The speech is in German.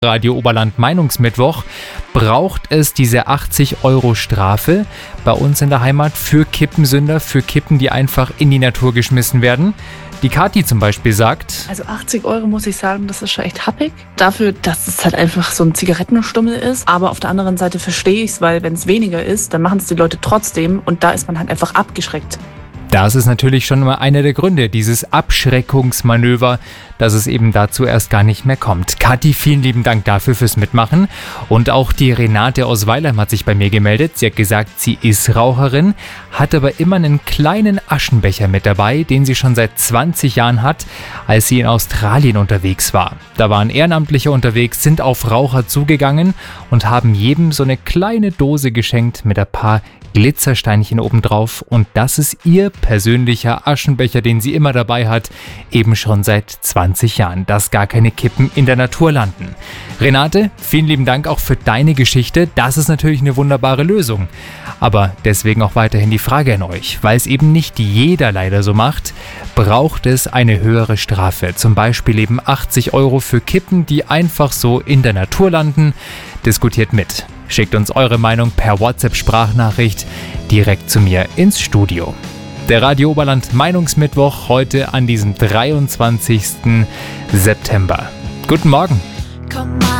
Radio Oberland Meinungsmittwoch. Braucht es diese 80 € Strafe bei uns in der Heimat für Kippensünder, für Kippen, die einfach in die Natur geschmissen werden? Die Kathi zum Beispiel sagt: Also 80 € muss ich sagen, das ist schon echt happig. Dafür, dass es halt einfach so ein Zigarettenstummel ist. Aber auf der anderen Seite verstehe ich es, weil wenn es weniger ist, dann machen es die Leute trotzdem und da ist man halt einfach abgeschreckt. Das ist natürlich schon mal einer der Gründe, dieses Abschreckungsmanöver, dass es eben dazu erst gar nicht mehr kommt. Kathi, vielen lieben Dank dafür fürs Mitmachen. Und auch die Renate aus Weilheim hat sich bei mir gemeldet. Sie hat gesagt, sie ist Raucherin, hat aber immer einen kleinen Aschenbecher mit dabei, den sie schon seit 20 Jahren hat, als sie in Australien unterwegs war. Da waren Ehrenamtliche unterwegs, sind auf Raucher zugegangen und haben jedem so eine kleine Dose geschenkt mit ein paar Glitzersteinchen obendrauf, und das ist ihr persönlicher Aschenbecher, den sie immer dabei hat, eben schon seit 20 Jahren, dass gar keine Kippen in der Natur landen. Renate, vielen lieben Dank auch für deine Geschichte, das ist natürlich eine wunderbare Lösung. Aber deswegen auch weiterhin die Frage an euch, weil es eben nicht jeder leider so macht, braucht es eine höhere Strafe, zum Beispiel eben 80 € für Kippen, die einfach so in der Natur landen? Diskutiert mit. Schickt uns eure Meinung per WhatsApp-Sprachnachricht direkt zu mir ins Studio. Der Radio Oberland Meinungsmittwoch heute an diesem 23. September. Guten Morgen.